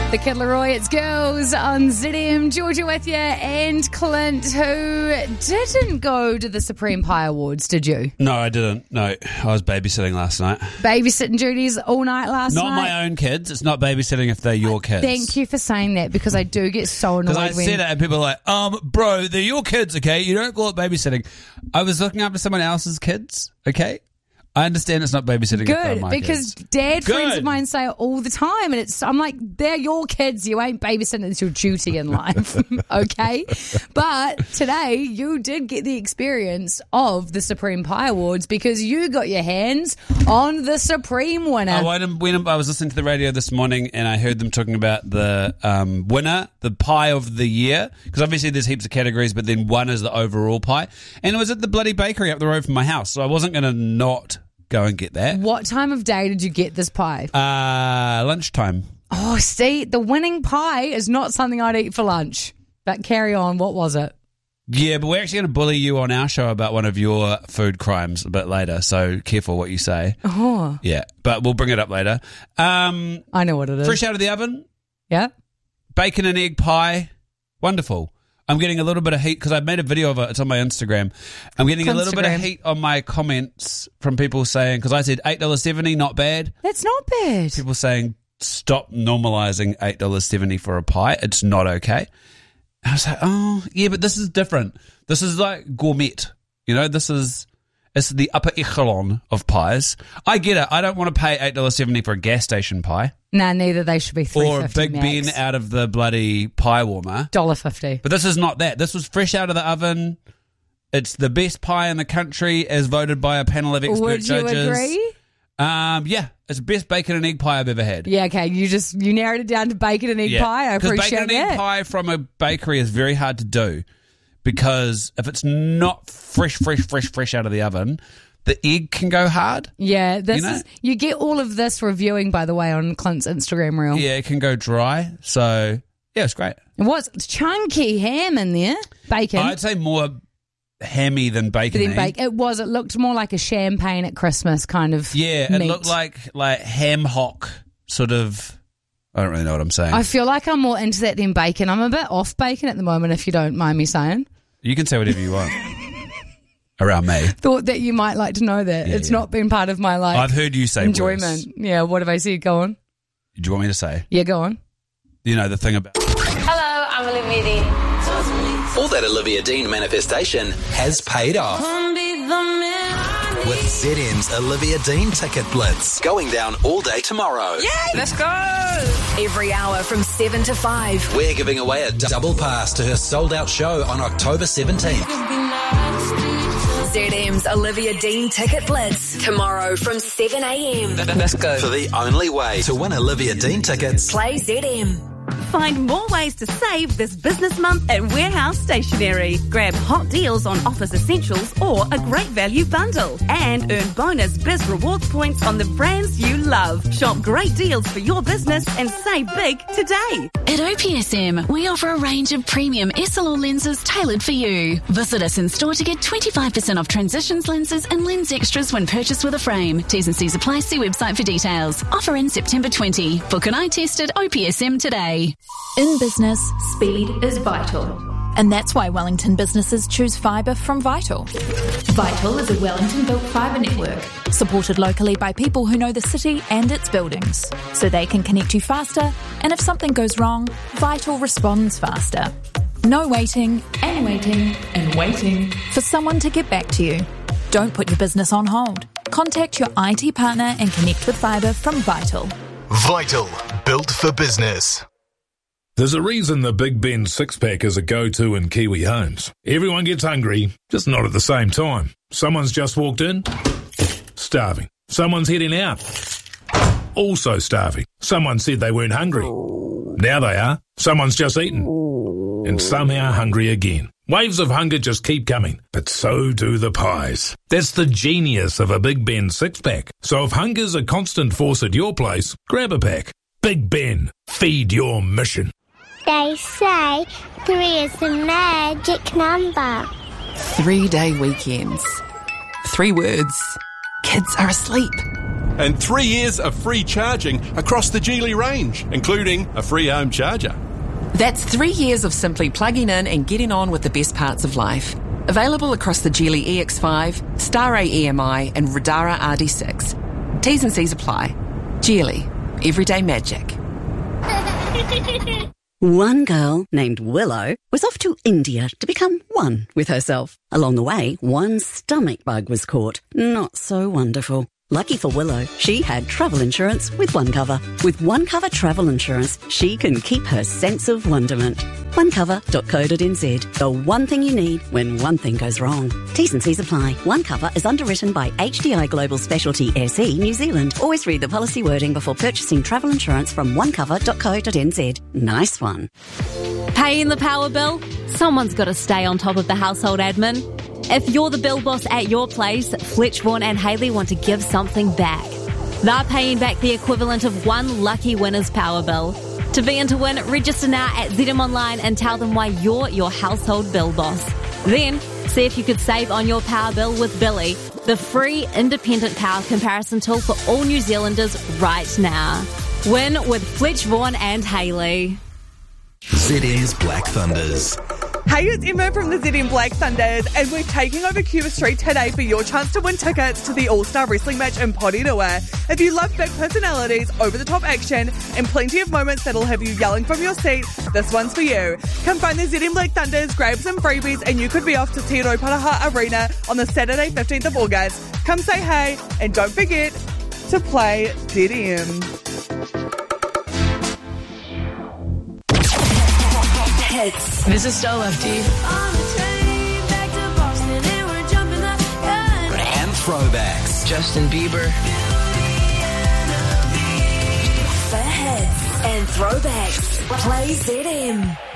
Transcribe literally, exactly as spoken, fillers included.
The Kid Leroy, it's Girls on Z M. Georgia with you, and Clint, who didn't go to the Supreme Pie Awards, did you? No, I didn't. No, I was babysitting last night. Babysitting duties all night last not night? Not my own kids. It's not babysitting if they're your kids. Thank you for saying that, because I do get so annoyed. Because I when... said it and people are like, um, bro, they're your kids, okay? You don't call it babysitting. I was looking after someone else's kids, okay? I understand it's not babysitting. Good, my because kids. dad Good. friends of mine say it all the time, and it's I'm like, they're your kids. You ain't babysitting. It's your duty in life, okay? But today you did get the experience of the Supreme Pie Awards because you got your hands on the Supreme winner. I, went and, went, I was listening to the radio this morning and I heard them talking about the um, winner, the pie of the year, because obviously there's heaps of categories, but then one is the overall pie, and it was at the bloody bakery up the road from my house, so I wasn't going to not go and get that. What time of day did you get this pie? Uh, lunchtime. Oh, see, the winning pie is not something I'd eat for lunch. But carry on, what was it? Yeah, but we're actually going to bully you on our show about one of your food crimes a bit later, so careful what you say. Oh. Yeah, but we'll bring it up later. Um, I know what it is. Fresh out of the oven. Yeah. Bacon and egg pie. Wonderful. I'm getting a little bit of heat because I made a video of it. It's on my Instagram. I'm getting a little bit of heat on my comments from people saying, because I said eight dollars seventy, not bad. That's not bad. People saying, stop normalising eight dollars seventy for a pie. It's not okay. I was like, oh, yeah, but this is different. This is like gourmet. You know, this is it's the upper echelon of pies. I get it. I don't want to pay eight dollars seventy for a gas station pie. Nah, neither. They should be three dollars fifty or a Big max. Ben out of the bloody pie warmer. one dollar fifty. But this is not that. This was fresh out of the oven. It's the best pie in the country as voted by a panel of expert Would judges. you agree? Um, yeah, it's the best bacon and egg pie I've ever had. Yeah, okay. You just you narrowed it down to bacon and egg Yeah. pie. I appreciate Because bacon and egg that. pie from a bakery is very hard to do because if it's not fresh, fresh, fresh, fresh out of the oven, the egg can go hard. Yeah, this You know? is you get all of this reviewing, by the way, on Clint's Instagram reel. Yeah, it can go dry. So, yeah, it's great. It was chunky ham in there, bacon. I'd say more hammy than bacon. Then bake. It was. It looked more like a champagne at Christmas kind of. Yeah, it meat. looked like like ham hock sort of. I don't really know what I'm saying. I feel like I'm more into that than bacon. I'm a bit off bacon at the moment, if you don't mind me saying. You can say whatever you want around me. Thought that you might like to know that. Yeah, it's yeah. not been part of my life. I've heard you say enjoyment. worse. Yeah, what have I said? Go on. Do you want me to say? Yeah, go on. You know, the thing about. Hello, I'm Olivia Dean. All that Olivia Dean manifestation has paid off. With Z M's Olivia Dean Ticket Blitz going down all day tomorrow. Yay, let's go! Every hour from seven to five. We're giving away a double pass to her sold-out show on October seventeenth. Z M's Olivia Dean Ticket Blitz tomorrow from seven a.m. Let's go. For the only way to win Olivia Dean tickets, Play Z M. Find more ways to save this business month at Warehouse Stationery. Grab hot deals on office essentials or a great value bundle. And earn bonus Biz Rewards points on the brands you love. Shop great deals for your business and save big today. At O P S M, we offer a range of premium S L R lenses tailored for you. Visit us in store to get twenty-five percent off transitions lenses and lens extras when purchased with a frame. T's and C's apply. See website for details. Offer in September twentieth. Book an eye test at O P S M today. In business, speed is vital. And that's why Wellington businesses choose fibre from Vital. Vital is a Wellington-built fibre network, supported locally by people who know the city and its buildings, so they can connect you faster, and if something goes wrong, Vital responds faster. No waiting, and waiting, and waiting for someone to get back to you. Don't put your business on hold. Contact your I T partner and connect with fibre from Vital. Vital, built for business. There's a reason the Big Ben six-pack is a go-to in Kiwi homes. Everyone gets hungry, just not at the same time. Someone's just walked in, starving. Someone's heading out, also starving. Someone said they weren't hungry. Now they are. Someone's just eaten, and somehow hungry again. Waves of hunger just keep coming, but so do the pies. That's the genius of a Big Ben six-pack. So if hunger's a constant force at your place, grab a pack. Big Ben, feed your mission. They say three is the magic number. Three-day weekends. Three words. Kids are asleep. and three years of free charging across the Geely range, including a free home charger. That's three years of simply plugging in and getting on with the best parts of life. Available across the Geely E X five, Star A E M I and Radara R D six. T's and C's apply. Geely. Everyday magic. One girl named Willow was off to India to become one with herself. Along the way, one stomach bug was caught. Not so wonderful. Lucky for Willow, she had travel insurance with OneCover. With OneCover travel insurance, she can keep her sense of wonderment. one cover dot co dot n z. The one thing you need when one thing goes wrong. T's and C's apply. OneCover is underwritten by H D I Global Specialty S E New Zealand. Always read the policy wording before purchasing travel insurance from one cover dot co dot n z. Nice one. Paying the power bill? Someone's got to stay on top of the household admin. If you're the bill boss at your place, Fletch, Vaughan and Haley want to give something back. They're paying back the equivalent of one lucky winner's power bill. To be in to win, register now at Z M Online and tell them why you're your household bill boss. Then, see if you could save on your power bill with Billy, the free independent power comparison tool for all New Zealanders right now. Win with Fletch, Vaughan and Haley. Z M's Black Thunders. Hey, it's Emma from the Z M Black Thunders, and we're taking over Cuba Street today for your chance to win tickets to the All-Star Wrestling match in Porirua. If you love big personalities, over-the-top action, and plenty of moments that'll have you yelling from your seat, this one's for you. Come find the Z M Black Thunders, grab some freebies, and you could be off to Te Rauparaha Arena on the Saturday, fifteenth of August. Come say hey, and don't forget to play Z M. Hits. This is So Lefty. And throwbacks. Justin Bieber. For hits and throwbacks, play Z M.